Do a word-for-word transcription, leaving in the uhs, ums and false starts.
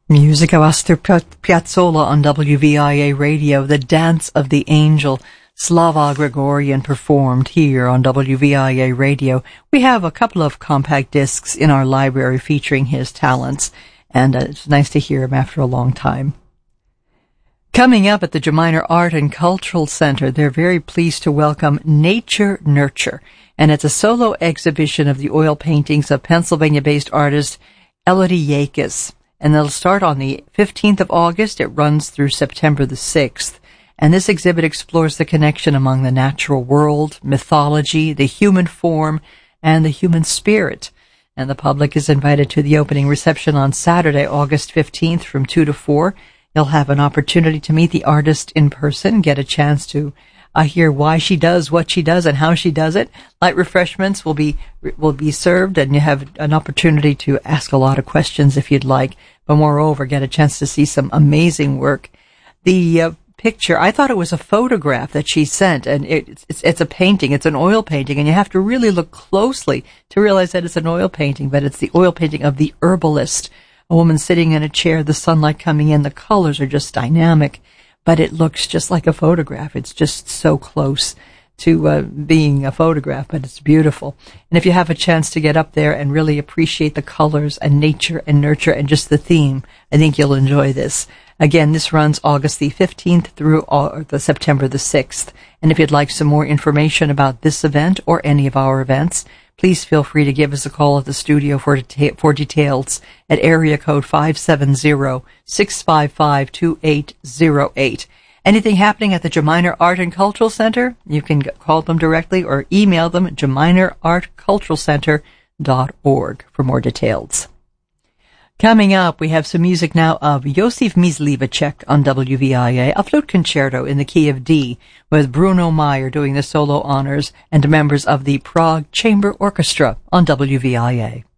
Music of Astor Piazzolla on W V I A Radio, The Dance of the Angel, Slava Gregorian performed here on W V I A Radio. We have a couple of compact discs in our library featuring his talents, and uh, it's nice to hear him after a long time. Coming up at the Jaminer Art and Cultural Center, they're very pleased to welcome Nature Nurture, and it's a solo exhibition of the oil paintings of Pennsylvania-based artist Elodie Yakis. And it'll start on the fifteenth of August. It runs through September the sixth. And this exhibit explores the connection among the natural world, mythology, the human form, and the human spirit. And the public is invited to the opening reception on Saturday, August fifteenth from two to four. You'll have an opportunity to meet the artist in person, get a chance to uh, hear why she does what she does and how she does it. Light refreshments will be will be served, and you have an opportunity to ask a lot of questions if you'd like. But moreover, get a chance to see some amazing work. The uh, picture, I thought it was a photograph that she sent, and it, it's, it's a painting. It's an oil painting, and you have to really look closely to realize that it's an oil painting, but it's the oil painting of the herbalist, a woman sitting in a chair, the sunlight coming in. The colors are just dynamic, but it looks just like a photograph. It's just so close to uh, being a photograph, but it's beautiful. And if you have a chance to get up there and really appreciate the colors and nature and nurture and just the theme, I think you'll enjoy this. Again, this runs August the fifteenth through uh, the September the sixth. And if you'd like some more information about this event or any of our events, please feel free to give us a call at the studio for, deta- for details at area code five seven zero, six five five, two eight zero eight. Anything happening at the Jaminer Art and Cultural Center, you can call them directly or email them at jaminer art cultural center dot org for more details. Coming up, we have some music now of Josif Myslivacek on W V I A, a flute concerto in the key of D, with Bruno Meyer doing the solo honors and members of the Prague Chamber Orchestra on W V I A.